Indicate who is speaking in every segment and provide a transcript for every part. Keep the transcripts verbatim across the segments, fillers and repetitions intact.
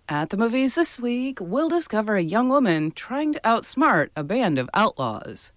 Speaker 1: At the movies this week, we'll discover a young woman trying to outsmart a band of outlaws.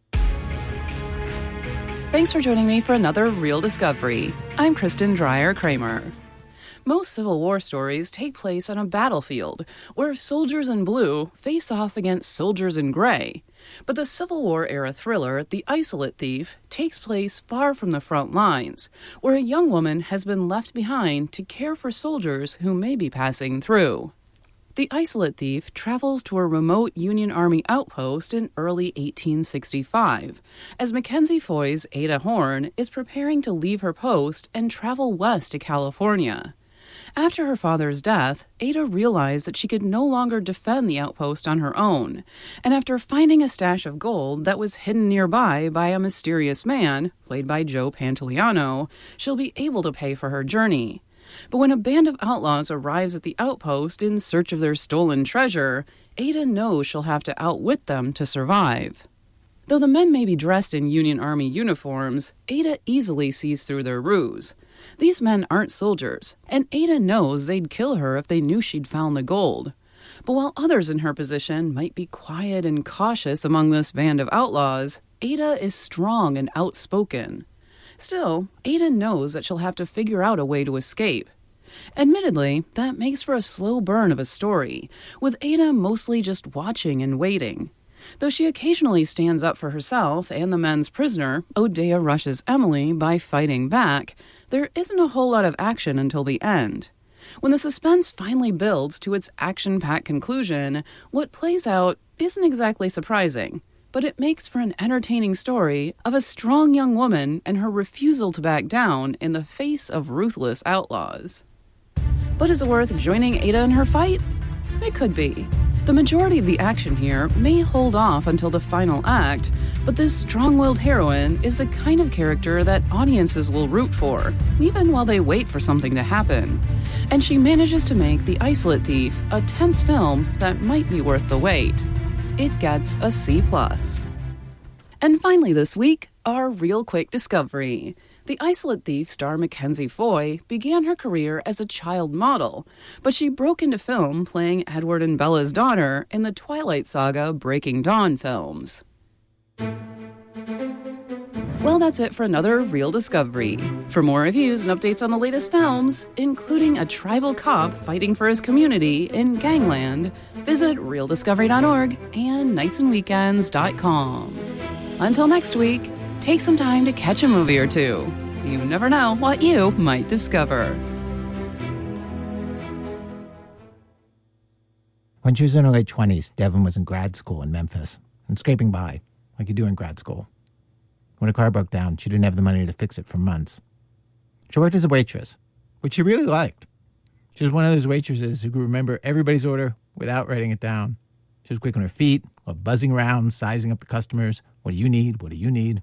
Speaker 1: Thanks for joining me for another Real Discovery. I'm Kristen Dreyer-Kramer. Most Civil War stories take place on a battlefield where soldiers in blue face off against soldiers in gray. But the Civil War-era thriller, The Isolate Thief, takes place far from the front lines, where a young woman has been left behind to care for soldiers who may be passing through. The Isolate Thief travels to a remote Union Army outpost in early eighteen sixty-five, as Mackenzie Foy's Ada Horn is preparing to leave her post and travel west to California. After her father's death, Ada realized that she could no longer defend the outpost on her own, and after finding a stash of gold that was hidden nearby by a mysterious man, played by Joe Pantoliano, she'll be able to pay for her journey. But when a band of outlaws arrives at the outpost in search of their stolen treasure, Ada knows she'll have to outwit them to survive. Though the men may be dressed in Union Army uniforms, Ada easily sees through their ruse. These men aren't soldiers, and Ada knows they'd kill her if they knew she'd found the gold. But while others in her position might be quiet and cautious among this band of outlaws, Ada is strong and outspoken. Still, Ada knows that she'll have to figure out a way to escape. Admittedly, that makes for a slow burn of a story, with Ada mostly just watching and waiting. Though she occasionally stands up for herself and the men's prisoner, Odeya Rush's Emily, by fighting back, there isn't a whole lot of action until the end. When the suspense finally builds to its action-packed conclusion, what plays out isn't exactly surprising, but it makes for an entertaining story of a strong young woman and her refusal to back down in the face of ruthless outlaws. But is it worth joining Ada in her fight? It could be. The majority of the action here may hold off until the final act, but this strong-willed heroine is the kind of character that audiences will root for, even while they wait for something to happen. And she manages to make The Isolate Thief a tense film that might be worth the wait. It gets a C plus. And finally this week, our real quick discovery. The Isolate Thief star Mackenzie Foy began her career as a child model, but she broke into film playing Edward and Bella's daughter in the Twilight Saga Breaking Dawn films. Well, that's it for another Real Discovery. For more reviews and updates on the latest films, including a tribal cop fighting for his community in Gangland, visit real discovery dot org and nights and weekends dot com. Until next week, take some time to catch a movie or two. You never know what you might discover.
Speaker 2: When she was in her late twenties, Devin was in grad school in Memphis and scraping by, like you do in grad school. When her car broke down, she didn't have the money to fix it for months. She worked as a waitress, which she really liked. She was one of those waitresses who could remember everybody's order without writing it down. She was quick on her feet, loved buzzing around, sizing up the customers. What do you need? What do you need?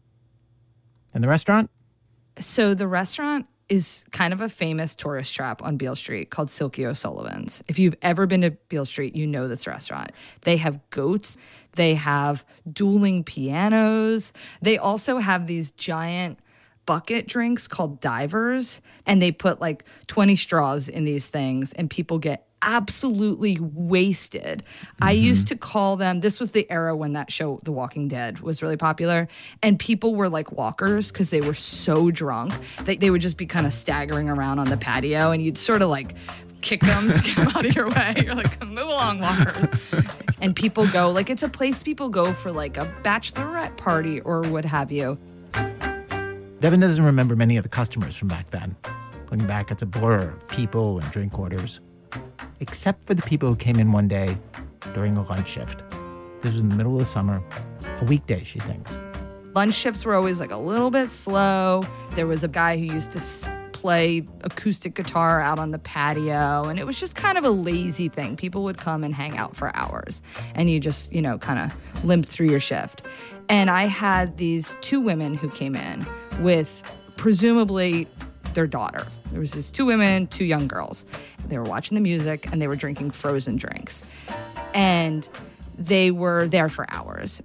Speaker 2: And the restaurant?
Speaker 3: So the restaurant is kind of a famous tourist trap on Beale Street called Silky O'Sullivan's. If you've ever been to Beale Street, you know this restaurant. They have goats. They have dueling pianos. They also have these giant bucket drinks called divers, and they put like twenty straws in these things, and people get absolutely wasted. Mm-hmm. I used to call them, this was the era when that show, The Walking Dead, was really popular, and people were like walkers because they were so drunk that they would just be kind of staggering around on the patio, and you'd sort of like kick them to get them out of your way. You're like, move along, walkers. And people go, like, it's a place people go for like a bachelorette party or what have you.
Speaker 2: Devin doesn't remember many of the customers from back then. Looking back, it's a blur of people and drink orders. Except for the people who came in one day during a lunch shift. This was in the middle of the summer, a weekday, she thinks.
Speaker 3: Lunch shifts were always like a little bit slow. There was a guy who used to play acoustic guitar out on the patio, and it was just kind of a lazy thing. People would come and hang out for hours, and you just, you know, kind of limp through your shift. And I had these two women who came in with presumably their daughters. There was these two women, two young girls. They were watching the music, and they were drinking frozen drinks. And they were there for hours.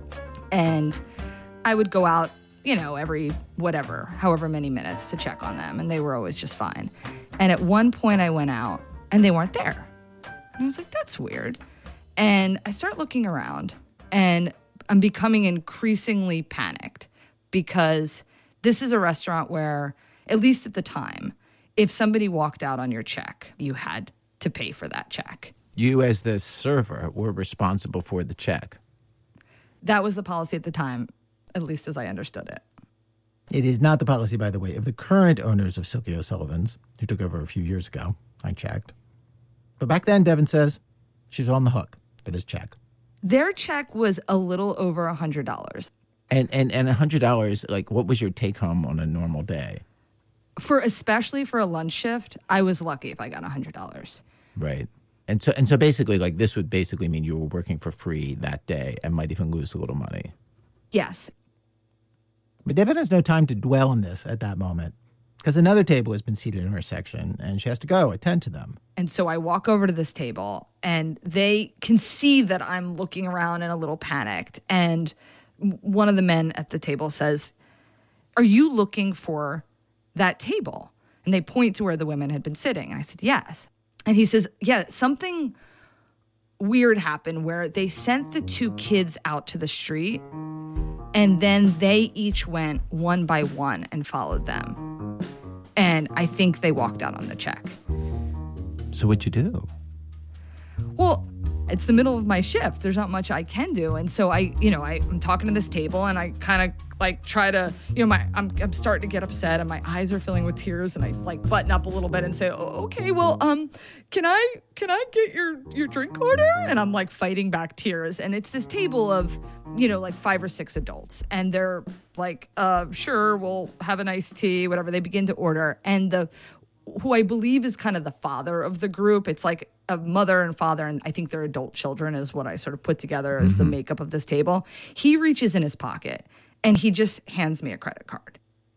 Speaker 3: And I would go out, you know, every whatever, however many minutes to check on them, and they were always just fine. And at one point I went out, and they weren't there. And I was like, that's weird. And I start looking around, and I'm becoming increasingly panicked because this is a restaurant where, at least at the time, if somebody walked out on your check, you had to pay for that check.
Speaker 2: You, as the server, were responsible for the check.
Speaker 3: That was the policy at the time, at least as I understood it.
Speaker 2: It is not the policy, by the way, of the current owners of Silky O'Sullivan's, who took over a few years ago. I checked. But back then, Devin says, she's on the hook for this check.
Speaker 3: Their check was a little over one hundred dollars.
Speaker 2: And and and one hundred dollars, like, what was your take-home on a normal day?
Speaker 3: For especially for a lunch shift, I was lucky if I got one hundred dollars.
Speaker 2: Right. And so and so basically, like, this would basically mean you were working for free that day and might even lose a little money.
Speaker 3: Yes.
Speaker 2: But Devin has no time to dwell on this at that moment because another table has been seated in her section and she has to go attend to them.
Speaker 3: And so I walk over to this table and they can see that I'm looking around and a little panicked. And one of the men at the table says, "Are you looking for that table?" And they point to where the women had been sitting. And I said, "Yes." And he says, "Yeah, something weird happened where they sent the two kids out to the street and then they each went one by one and followed them. And I think they walked out on the check."
Speaker 2: So what'd you do?
Speaker 3: Well, it's the middle of my shift. There's not much I can do. And so I, you know, I, I'm talking to this table and I kind of like try to, you know, my I'm, I'm starting to get upset and my eyes are filling with tears and I like button up a little bit and say, "Oh, okay, well, um, can I can I get your your drink order?" And I'm like fighting back tears. And it's this table of, you know, like five or six adults. And they're like, uh, "Sure, we'll have an iced tea," whatever. They begin to order. And the who I believe is kind of the father of the group. It's like a mother and father, and I think they're adult children is what I sort of put together as mm-hmm. the makeup of this table. He reaches in his pocket and he just hands me a credit card.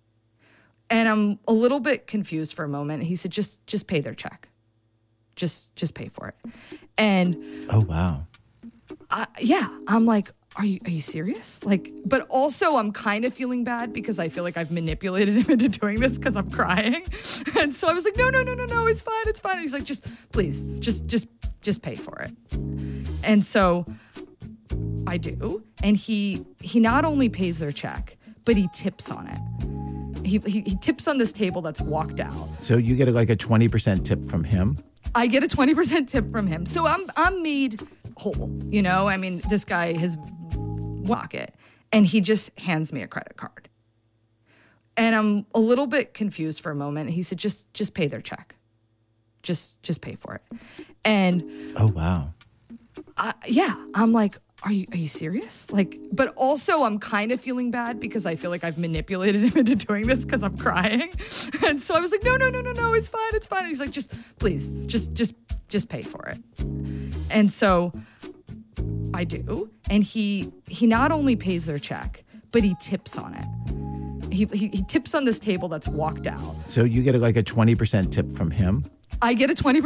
Speaker 3: And I'm a little bit confused for a moment. He said, just just pay their check. Just just pay for it. And
Speaker 2: oh, wow.
Speaker 3: I, yeah, I'm like, Are you are you serious? Like, but also I'm kind of feeling bad because I feel like I've manipulated him into doing this because I'm crying. And so I was like, no, no, no, no, no, it's fine, it's fine. And he's like, just please, just just just pay for it. And so I do. And he he not only pays their check, but he tips on it. He he, he tips on this table that's walked out.
Speaker 2: So you get like a twenty percent tip from him?
Speaker 3: I get a twenty percent tip from him. So I'm I'm made whole, you know? I mean, this guy has pocket and he just hands me a credit card. And I'm a little bit confused for a moment. He said, just just pay their check. Just just pay for it. And
Speaker 2: oh, wow.
Speaker 3: I, yeah, I'm like, are you are you serious? Like, but also I'm kind of feeling bad because I feel like I've manipulated him into doing this because I'm crying. And so I was like, no, no, no, no, no, it's fine, it's fine. And he's like, just please, just just just pay for it. And so I do. And he he not only pays their check, but he tips on it. He, he he tips on this table that's walked out.
Speaker 2: So you get like a twenty percent tip from him?
Speaker 3: I get a twenty percent